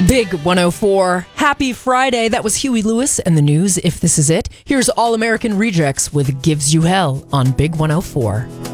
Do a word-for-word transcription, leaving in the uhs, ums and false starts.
Big one oh four. Happy Friday. That was Huey Lewis and the news, If This Is It. Here's All American Rejects with Gives You Hell on Big one oh four.